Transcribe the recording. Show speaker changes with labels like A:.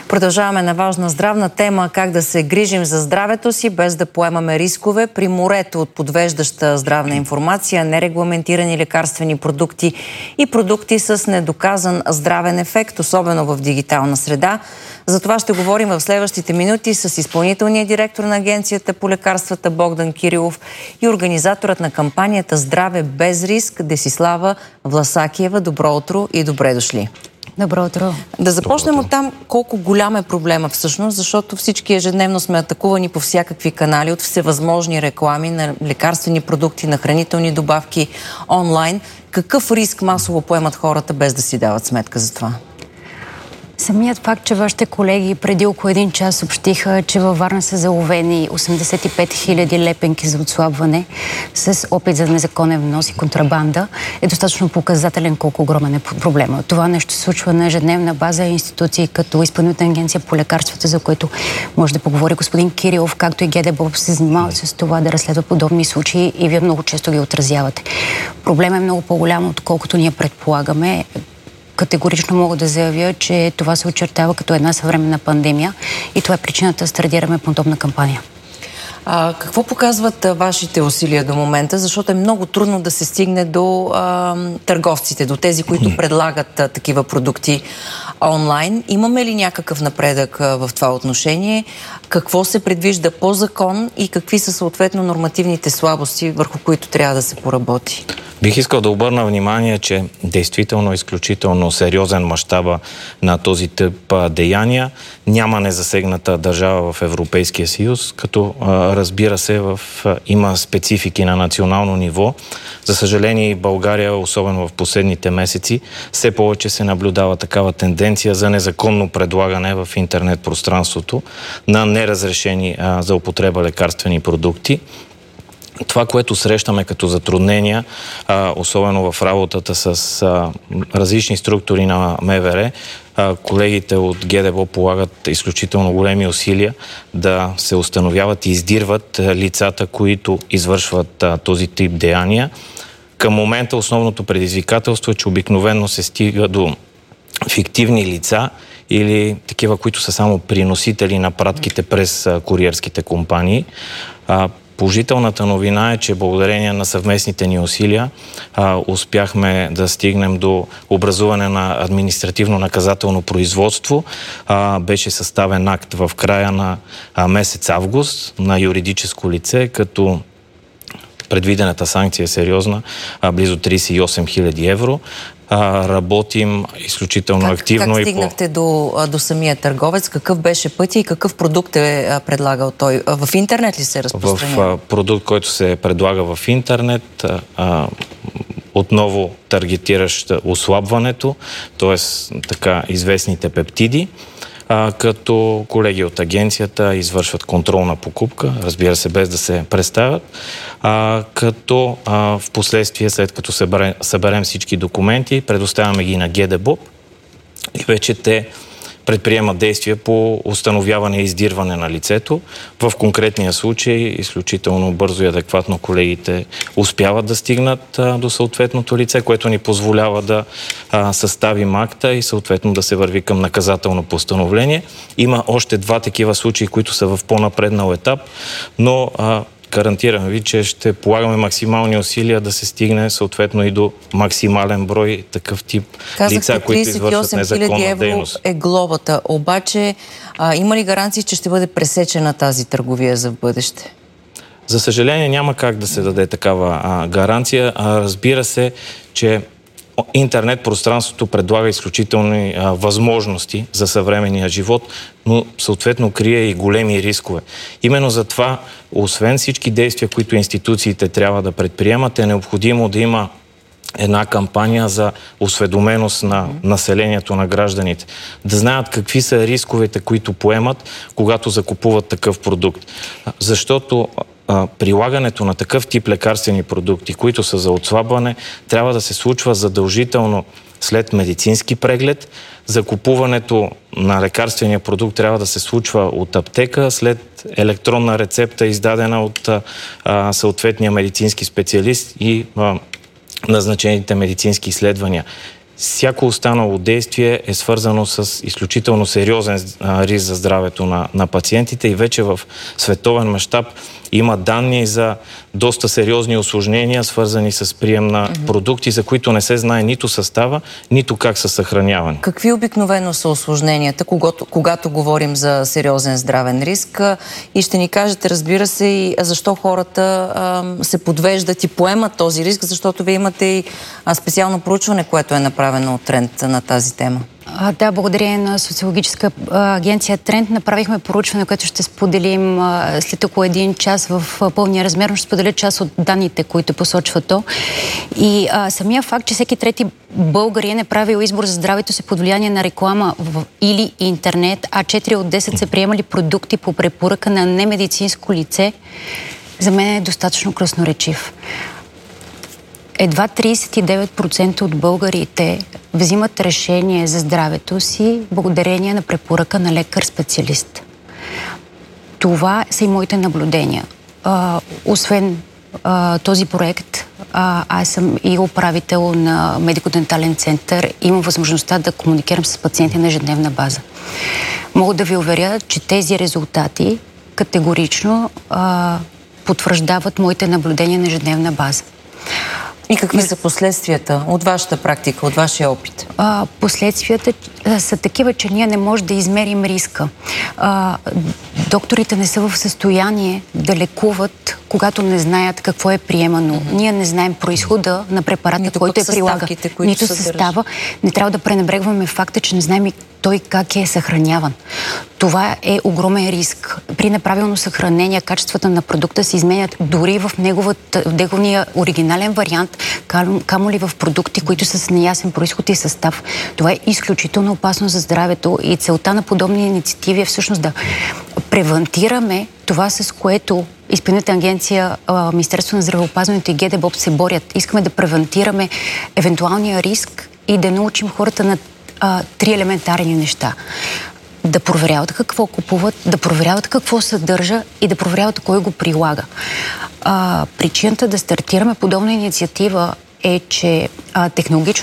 A: Продължаваме на важна здравна тема, как да се грижим за здравето си, без да поемаме рискове при морето от подвеждаща здравна информация, нерегламентирани лекарствени продукти и продукти с недоказан здравен ефект, особено в дигитална среда. За това ще говорим в следващите минути с изпълнителния директор на Агенцията по лекарствата Богдан Кирилов и организаторът на кампанията Здраве без риск Десислава Власакиева. Добро утро и добре дошли.
B: Добро утро.
A: Да започнем от там колко голям е проблема всъщност, защото всички ежедневно сме атакувани по всякакви канали от всевъзможни реклами на лекарствени продукти, на хранителни добавки онлайн. Какъв риск масово поемат хората без да си дават сметка за това?
B: Самият факт, че вашите колеги преди около един час съобщиха, че във Варна са заловени 85 000 лепенки за отслабване с опит за незаконен внос и контрабанда, е достатъчно показателен колко огромен е проблема. Това нещо се случва на ежедневна база. Институции като Изпълнителна агенция по лекарствата, за което може да поговори господин Кирилов, както и ГДБОП, се занимават с това да разследват подобни случаи и вие много често ги отразявате. Проблемът е много по-голям, отколкото ние предполагаме. Категорично мога да заявя, че това се очертава като една съвременна пандемия и това е причината да стартираме подобна кампания.
A: Какво показват вашите усилия до момента? Защото е много трудно да се стигне до търговците, до тези, които предлагат такива продукти онлайн. Имаме ли някакъв напредък в това отношение? Какво се предвижда по закон и какви са съответно нормативните слабости, върху които трябва да се поработи?
C: Бих искал да обърна внимание, че действително изключително сериозен мащаба на този тип деяния. Няма незасегната държава в Европейския съюз, като разбира се има специфики на национално ниво. За съжаление и България, особено в последните месеци, все повече се наблюдава такава тенденция за незаконно предлагане в интернет пространството на неразрешени за употреба лекарствени продукти. Това, което срещаме като затруднения, особено в работата с различни структури на МВР, колегите от ГДБО полагат изключително големи усилия да се установяват и издирват лицата, които извършват този тип деяния. Към момента основното предизвикателство е, че обикновено се стига до фиктивни лица или такива, които са само приносители на пратките през куриерските компании. Положителната новина е, че благодарение на съвместните ни усилия успяхме да стигнем до образуване на административно-наказателно производство. Беше съставен акт в края на месец август на юридическо лице, като предвидената санкция е сериозна, близо 38 000 евро. Работим изключително активно.
A: Как стигнахте до самия търговец? Какъв беше пътя и какъв продукт е предлагал той? В интернет ли се разпространява?
C: В продукт, който се предлага в интернет, отново таргетиращ ослабването, т.е. така известните пептиди, като колеги от агенцията извършват контролна покупка, разбира се, без да се представят, като в последствие, след като съберем всички документи, предоставяме ги на ГДБОП и вече те предприемат действия по установяване и издирване на лицето. В конкретния случай изключително бързо и адекватно колегите успяват да стигнат до съответното лице, което ни позволява да съставим акта и съответно да се върви към наказателно постановление. Има още 2 такива случаи, които са в по-напреднал етап, но гарантирам ви, че ще полагаме максимални усилия да се стигне съответно и до максимален брой такъв тип лица, които извършват незаконна дейност.
A: 38 000 евро е глобата, обаче има ли гаранции, че ще бъде пресечена тази търговия за в бъдеще?
C: За съжаление няма как да се даде такава гаранция. Разбира се, че интернет пространството предлага изключителни възможности за съвременния живот, но съответно крие и големи рискове. Именно за това, освен всички действия, които институциите трябва да предприемат, е необходимо да има една кампания за осведоменост на населението, на гражданите. Да знаят какви са рисковете, които поемат, когато закупуват такъв продукт. Защото прилагането на такъв тип лекарствени продукти, които са за отслабване, трябва да се случва задължително след медицински преглед. Закупуването на лекарствения продукт трябва да се случва от аптека, след електронна рецепта, издадена от съответния медицински специалист и назначените медицински изследвания. всяко останало действие е свързано с изключително сериозен риск за здравето на пациентите и вече в световен мащаб има данни за доста сериозни усложнения, свързани с прием на продукти, за които не се знае нито състава, нито как са съхранявани.
A: Какви обикновено са усложненията, когато говорим за сериозен здравен риск? И ще ни кажете, разбира се, и защо хората се подвеждат и поемат този риск, защото вие имате и специално проучване, което е направено от Тренд на тази тема.
B: Да, благодарение на социологическа агенция Тренд направихме проучване, което ще споделим след около един час в пълния размер, но ще споделя част от данните, които посочва то. И самия факт, че всеки трети българин е правил избор за здравето си под влияние на реклама или интернет, а 4 от 10 са приемали продукти по препоръка на немедицинско лице, за мен е достатъчно красноречив. Едва 39% от българите взимат решение за здравето си благодарение на препоръка на лекар-специалист. Това са и моите наблюдения. Освен този проект, аз съм и управител на медико-дентален център и имам възможността да комуникирам с пациенти на ежедневна база. Мога да ви уверя, че тези резултати категорично потвърждават моите наблюдения на ежедневна база.
A: И какви са последствията от вашата практика, от вашия опит?
B: Последствията са такива, че ние не можем да измерим риска. Докторите не са в състояние да лекуват, когато не знаят какво е приемано. Ние не знаем произхода на препарата, който е прилага. Нито състава. Не трябва да пренебрегваме факта, че не знаем и той как е съхраняван. Това е огромен риск. При неправилно съхранение качествата на продукта се изменят дори в неговия оригинален вариант, камо ли в продукти, които са с неясен произход и състав. Това е изключително опасно за здравето и целта на подобни инициативи е всъщност да превентираме това, с което Изпълнителна агенция, Министерство на здравеопазването и ГДБОП се борят. Искаме да превентираме евентуалния риск и да научим хората на 3 елементарни неща. Да проверяват какво купуват, да проверяват какво съдържа и да проверяват кой го прилага. Причината да стартираме подобна инициатива е, че технологично